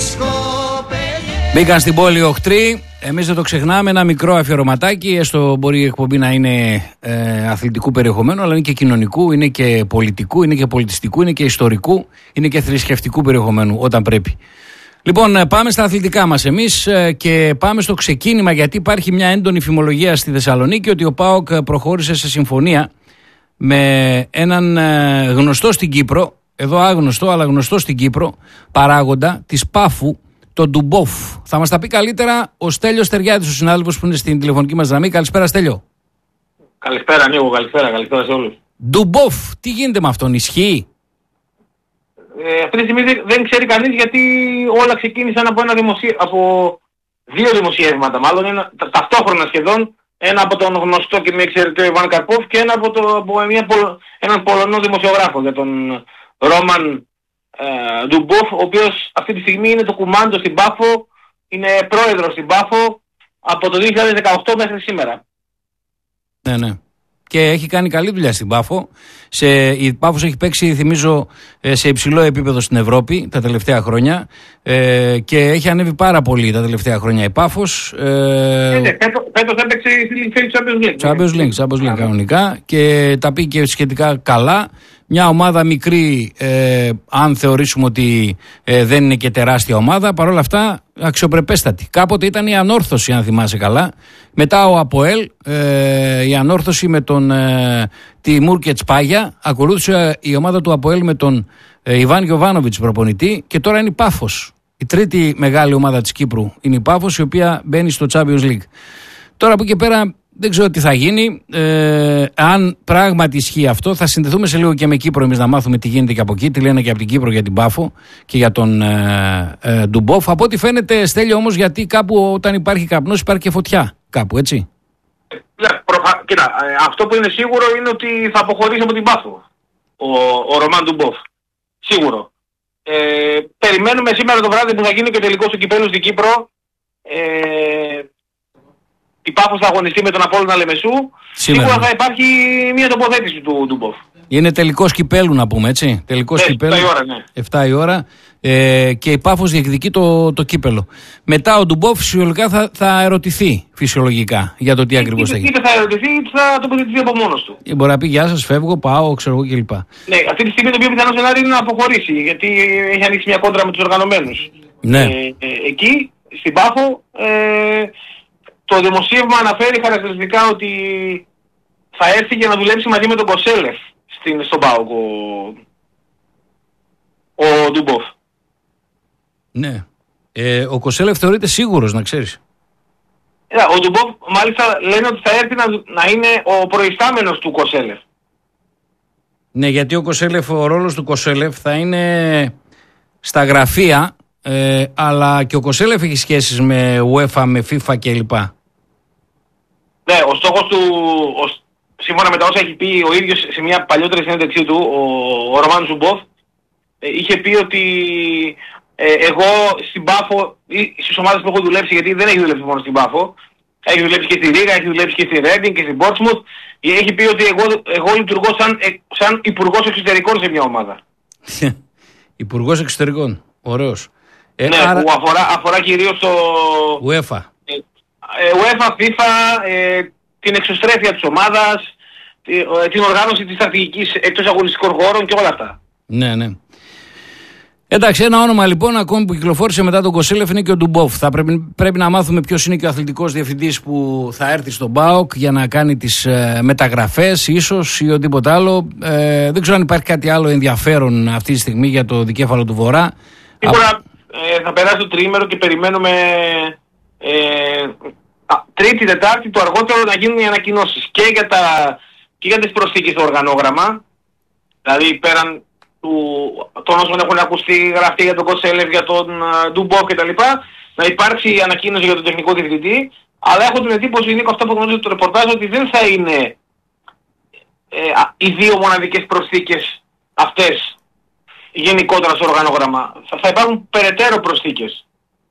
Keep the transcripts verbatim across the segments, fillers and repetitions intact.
Μπήκαν στην πόλη οχτροί. Εμείς δεν το ξεχνάμε, ένα μικρό αφιερωματάκι. Έστω μπορεί η εκπομπή να είναι ε, αθλητικού περιεχομένου, αλλά είναι και κοινωνικού, είναι και πολιτικού, είναι και πολιτιστικού, είναι και ιστορικού, είναι και θρησκευτικού περιεχομένου όταν πρέπει. Λοιπόν, πάμε στα αθλητικά μας εμείς και πάμε στο ξεκίνημα, γιατί υπάρχει μια έντονη φημολογία στη Θεσσαλονίκη ότι ο ΠΑΟΚ προχώρησε σε συμφωνία με έναν γνωστό στην Κύπρο, εδώ άγνωστο αλλά γνωστό στην Κύπρο, παράγοντα της Πάφου, τον Ντουμπόφ. Θα μας τα πει καλύτερα ο Στέλιος Στεριάδης, ο συνάδελφος που είναι στην τηλεφωνική μας γραμμή. Καλησπέρα, Στέλιο. Καλησπέρα, Νίκο, καλησπέρα, καλησπέρα σε όλους. Ντουμπόφ, τι γίνεται με αυτόν, ισχύει? Ε, αυτή τη στιγμή δεν, δεν ξέρει κανείς, γιατί όλα ξεκίνησαν από, ένα δημοσίε... από δύο δημοσιεύματα, μάλλον ένα, τα, ταυτόχρονα σχεδόν. Ένα από τον γνωστό και μη εξαιρετικό Ιβάν Καρπόφ και ένα από, το, από μια, έναν Πολωνό δημοσιογράφο για τον Ρόμαν ε, Ντουμπόφ, ο οποίος αυτή τη στιγμή είναι το κουμάντο στην Πάφο, είναι πρόεδρος στην Πάφο από το δύο χιλιάδες δεκαοκτώ μέχρι σήμερα. Ναι, ναι. Και έχει κάνει καλή δουλειά στην Πάφο. Σε, η Πάφος έχει παίξει, θυμίζω, σε υψηλό επίπεδο στην Ευρώπη τα τελευταία χρόνια ε, και έχει ανέβει πάρα πολύ τα τελευταία χρόνια η Πάφος. Ε, ναι, φέτος έπαιξε στη Champions League. Champions League, Champions League κανονικά και τα πήγε σχετικά καλά. Μια ομάδα μικρή, ε, αν θεωρήσουμε ότι ε, δεν είναι και τεράστια ομάδα, παρόλα αυτά αξιοπρεπέστατη. Κάποτε ήταν η Ανόρθωση, αν θυμάσαι καλά. Μετά ο ΑΠΟΕΛ, ε, η Ανόρθωση με τον ε, Τιμούρ και Τσπάγια. Ακολούθησε η ομάδα του ΑΠΟΕΛ με τον ε, Ιβάν Γιοβάνοβιτς προπονητή. Και τώρα είναι η Πάφος. Η τρίτη μεγάλη ομάδα της Κύπρου είναι η Πάφος, η οποία μπαίνει στο Champions League. Τώρα από εκεί πέρα δεν ξέρω τι θα γίνει. Ε, αν πράγματι ισχύει αυτό, θα συνδεθούμε σε λίγο και με Κύπρο εμείς να μάθουμε τι γίνεται και από εκεί. Τι λένε και από την Κύπρο για την Πάφο και για τον ε, ε, Ντουμπόφ. Από ό,τι φαίνεται, Στέλιο, όμως, γιατί κάπου όταν υπάρχει καπνός υπάρχει και φωτιά. Κάπου, έτσι. Ναι, προφα... Κοίτα, ε, αυτό που είναι σίγουρο είναι ότι θα αποχωρήσει από την Πάφο ο, ο Ρωμάν Ντουμπόφ. Σίγουρο. Ε, περιμένουμε σήμερα το βράδυ που θα γίνει και ο τελικός του κυπέλλου στην Κύπρο. Ε, η Πάφος θα αγωνιστεί με τον Απόλλωνα Λεμεσού. Σήμερα. Σίγουρα θα υπάρχει μια τοποθέτηση του Ντουμπόφ. Είναι τελικός κυπέλλου, να πούμε, έτσι. Τελικός κυπέλλου. εφτά η ώρα, ναι. εφτά η ώρα. Ε, και η Πάφος διεκδικεί το, το κύπελλο. Μετά ο Ντουμπόφ φυσιολογικά θα, θα ερωτηθεί φυσιολογικά για το τι ακριβώς θα γίνει. Είτε θα ερωτηθεί είτε θα τοποθετηθεί από μόνος του. Ή μπορεί να πει γεια σας, φεύγω, πάω, ξέρω εγώ κλπ. Ναι, αυτή τη στιγμή το πιο πιθανό σενάριο είναι να αποχωρήσει, γιατί έχει ανοίξει μια κόντρα με τους οργανωμένους. Ναι. Ε, ε, εκεί, στην Πάφο, ε, το δημοσίευμα αναφέρει χαρακτηριστικά ότι θα έρθει για να δουλέψει μαζί με τον Κοσέλεφ στην, στον ΠΑΟΚ ο, ο Ντουμπόφ. Ναι. Ε, ο Κοσέλεφ θεωρείται σίγουρος, να ξέρεις. Ε, ο Ντουμπόφ μάλιστα λένε ότι θα έρθει να, να είναι ο προϊστάμενος του Κοσέλεφ. Ναι, γιατί ο Κοσέλεφ, ο ρόλος του Κοσέλεφ θα είναι στα γραφεία, ε, αλλά και ο Κοσέλεφ έχει σχέσεις με UEFA, με FIFA κλπ. Ναι, ο στόχος του, ο, σύμφωνα με τα όσα έχει πει ο ίδιος σε μια παλιότερη συνέντευξή του, ο, ο Ρωμάν Ντουμπόφ, ε, είχε πει ότι ε, εγώ στην Πάφο, ή στις ομάδες που έχω δουλέψει, γιατί δεν έχει δουλέψει μόνο στην Πάφο, έχει δουλέψει και στη Ρήγα, έχει δουλέψει και στη Ρέντινγκ και στην Πόρτσμουθ, έχει πει ότι εγώ, εγώ λειτουργώ σαν, ε, σαν υπουργός εξωτερικών σε μια ομάδα. Υπουργός εξωτερικών, ωραίος. Ε, ναι, άρα... που αφορά, αφορά κυρίως το UEFA. Ε, ε, UEFA, FIFA, ε, την εξωστρέφεια της ομάδας, ε, την οργάνωση της στρατηγικής εκτός αγωνιστικών χώρων και όλα αυτά. Ναι, ναι. Εντάξει, ένα όνομα λοιπόν ακόμη που κυκλοφόρησε μετά τον Κοσέλεφ είναι και ο Ντουμπόφ. Θα πρέπει, πρέπει να μάθουμε ποιος είναι και ο αθλητικός διευθυντής που θα έρθει στον ΠΑΟΚ για να κάνει τις ε, μεταγραφές ίσως ή οτιδήποτε άλλο. Ε, δεν ξέρω αν υπάρχει κάτι άλλο ενδιαφέρον αυτή τη στιγμή για το δικέφαλο του Βορρά. Σίγουρα Α... ε, θα περάσει το τριήμερο και περιμένουμε ε, α, Τρίτη, Τετάρτη το αργότερο να γίνουν οι ανακοινώσεις και για, τα, και για τις προσθήκες στο οργανόγραμμα. Δηλαδή πέραν του, των όσων έχουν ακουστεί γραφτεί για τον Κοσέλεφ, για τον Ντουμπόφ κτλ. Να υπάρξει ανακοίνωση για τον τεχνικό διευθυντή. Αλλά έχω την εντύπωση, Νίκο, αυτό που γνωρίζω το ρεπορτάζ, ότι δεν θα είναι ε, οι δύο μοναδικές προσθήκες αυτές γενικότερα στο οργανόγραμμα. Θα, θα υπάρχουν περαιτέρω προσθήκες.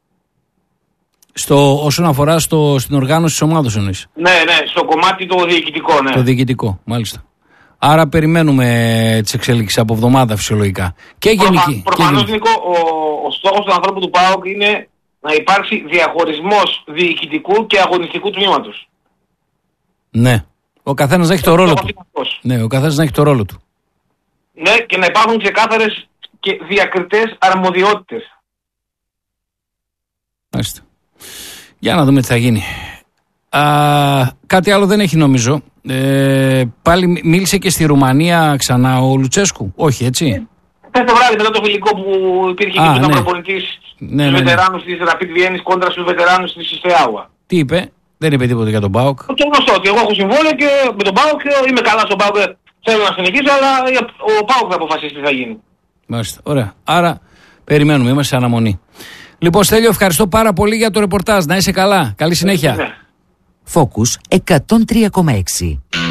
Στο, όσον αφορά στο, στην οργάνωση της ομάδας εννοείς. Ναι, ναι, στο κομμάτι το διοικητικό, ναι. Το διοικητικό, μάλιστα. Άρα περιμένουμε τις εξελίξεις από εβδομάδα φυσιολογικά. Και γενική. Προφανώς, Νίκο, ο, ο στόχος του ανθρώπου του ΠΑΟΚ είναι να υπάρξει διαχωρισμός διοικητικού και αγωνιστικού τμήματος. Ναι. Ο καθένας να έχει το ρόλο του. Ναι, ο καθένας να έχει το ρόλο του. Ναι, και να υπάρχουν ξεκάθαρες και διακριτές αρμοδιότητες. Μάλιστα. Για να δούμε τι θα γίνει. Α, κάτι άλλο δεν έχει νομίζω. Ε, πάλι μίλησε και στη Ρουμανία ξανά ο Λουτσέσκου. Όχι, έτσι. Χθες το βράδυ μετά το φιλικό που υπήρχε Α, και ναι. ήταν προπονητής Ναι, στους ναι, ναι. βετεράνους της Rapid Βιέννης κόντρα στους βετεράνους της Ιστεάουα. Τι είπε, δεν είπε τίποτα για τον ΠΑΟΚ. Το γνωστό ότι εγώ έχω συμβόλαιο και με τον ΠΑΟΚ είμαι καλά στον ΠΑΟΚ, θέλω να συνεχίσω, αλλά ο ΠΑΟΚ θα αποφασίσει τι θα γίνει. Μάλιστα, ωραία. Άρα περιμένουμε, είμαστε σε αναμονή. Λοιπόν, Στέλιο, ευχαριστώ πάρα πολύ για το ρεπορτάζ. Να είσαι καλά. Καλή συνέχεια. Ναι. Focus εκατόν τρία κόμμα έξι.